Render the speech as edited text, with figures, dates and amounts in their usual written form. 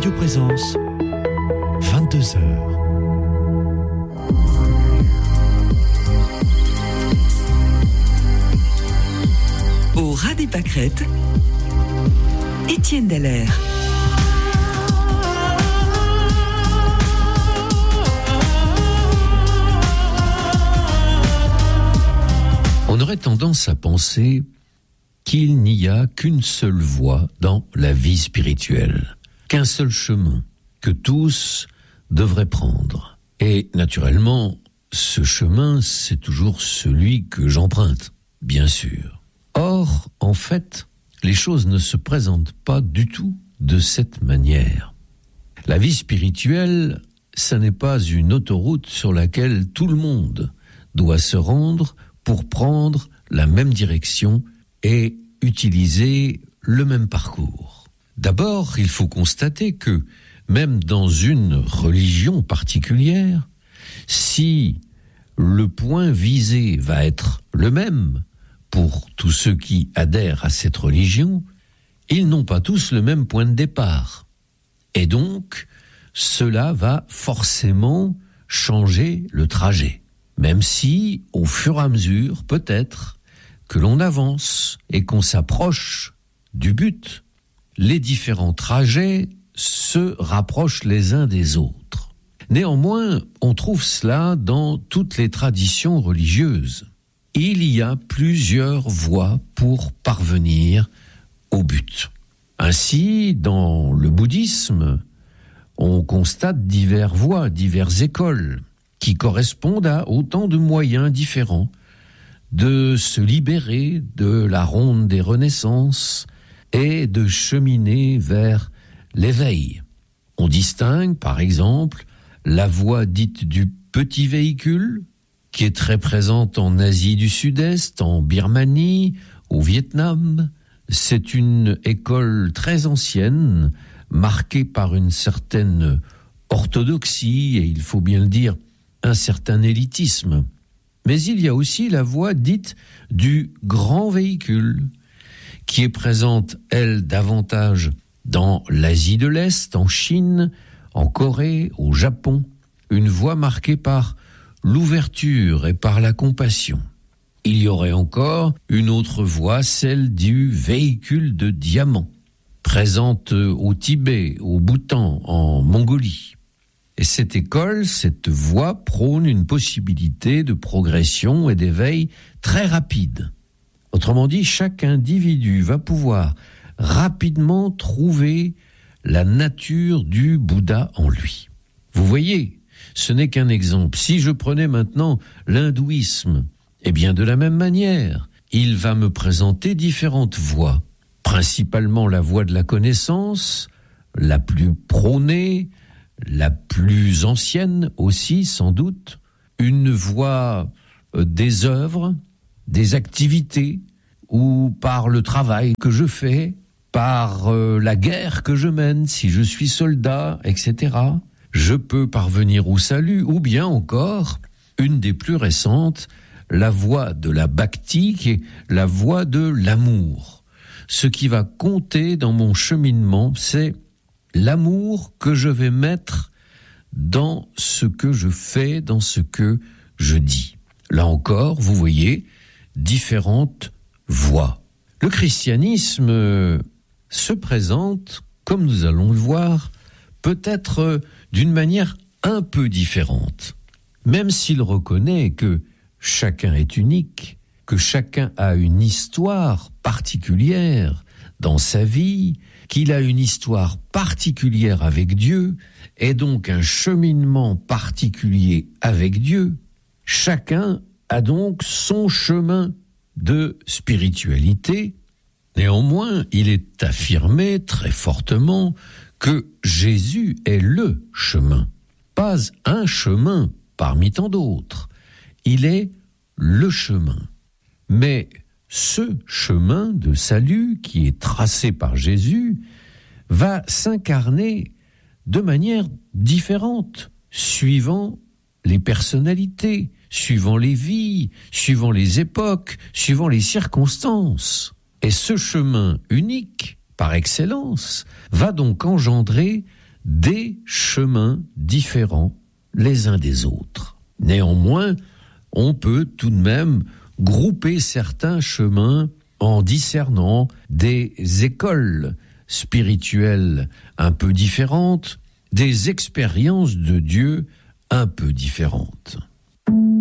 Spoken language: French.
Radio Présence, 22h. Au ras des pâquerettes, Étienne Dallaire. On aurait tendance à penser qu'il n'y a qu'une seule voie dans la vie spirituelle, qu'un seul chemin que tous devraient prendre. Et naturellement, ce chemin, c'est toujours celui que j'emprunte, bien sûr. Or, en fait, les choses ne se présentent pas du tout de cette manière. La vie spirituelle, ça n'est pas une autoroute sur laquelle tout le monde doit se rendre pour prendre la même direction et utiliser le même parcours. D'abord, il faut constater que, même dans une religion particulière, si le point visé va être le même pour tous ceux qui adhèrent à cette religion, ils n'ont pas tous le même point de départ. Et donc, cela va forcément changer le trajet. Même si, au fur et à mesure, peut-être, que l'on avance et qu'on s'approche du but, les différents trajets se rapprochent les uns des autres. Néanmoins, on trouve cela dans toutes les traditions religieuses. Il y a plusieurs voies pour parvenir au but. Ainsi, dans le bouddhisme, on constate diverses voies, diverses écoles, qui correspondent à autant de moyens différents de se libérer de la ronde des renaissances et de cheminer vers l'éveil. On distingue, par exemple, la voie dite du petit véhicule, qui est très présente en Asie du Sud-Est, en Birmanie, au Vietnam. C'est une école très ancienne, marquée par une certaine orthodoxie, et il faut bien le dire, un certain élitisme. Mais il y a aussi la voie dite du grand véhicule, qui est présente, elle, davantage dans l'Asie de l'Est, en Chine, en Corée, au Japon. Une voie marquée par l'ouverture et par la compassion. Il y aurait encore une autre voie, celle du véhicule de diamant, présente au Tibet, au Bhoutan, en Mongolie. Et cette école, cette voie prône une possibilité de progression et d'éveil très rapide. Autrement dit, chaque individu va pouvoir rapidement trouver la nature du Bouddha en lui. Vous voyez, ce n'est qu'un exemple. Si je prenais maintenant l'hindouisme, eh bien de la même manière, il va me présenter différentes voies. Principalement la voie de la connaissance, la plus prônée, la plus ancienne aussi, sans doute, une voie des œuvres, des activités, ou par le travail que je fais, par la guerre que je mène, si je suis soldat, etc. Je peux parvenir au salut, ou bien encore, une des plus récentes, la voie de la bhakti, qui est la voie de l'amour. Ce qui va compter dans mon cheminement, c'est l'amour que je vais mettre dans ce que je fais, dans ce que je dis. Là encore, vous voyez, différentes voies. Le christianisme se présente, comme nous allons le voir, peut-être d'une manière un peu différente. Même s'il reconnaît que chacun est unique, que chacun a une histoire particulière dans sa vie, qu'il a une histoire particulière avec Dieu, et donc un cheminement particulier avec Dieu, chacun a donc son chemin de spiritualité. Néanmoins, il est affirmé très fortement que Jésus est le chemin, pas un chemin parmi tant d'autres. Il est le chemin. Mais ce chemin de salut qui est tracé par Jésus va s'incarner de manière différente, suivant les personnalités, suivant les vies, suivant les époques, suivant les circonstances. Et ce chemin unique, par excellence, va donc engendrer des chemins différents les uns des autres. Néanmoins, on peut tout de même grouper certains chemins en discernant des écoles spirituelles un peu différentes, des expériences de Dieu un peu différentes.